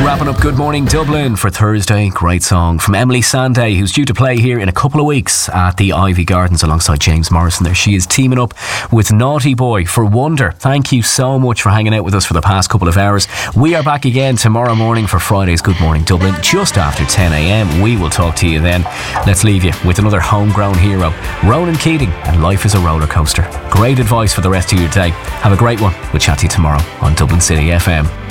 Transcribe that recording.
Wrapping up Good Morning Dublin for Thursday. Great song from Emily Sandé, who's due to play here in a couple of weeks at the Ivy Gardens alongside James Morrison there. She is teaming up with Naughty Boy for Wonder. Thank you so much for hanging out with us for the past couple of hours. We are back again tomorrow morning for Friday's Good Morning Dublin just after 10 a.m. We will talk to you then. Let's leave you with another homegrown hero, Ronan Keating, and Life is a Roller Coaster. Great advice for the rest of your day. Have a great one. We'll chat to you tomorrow on Dublin City FM.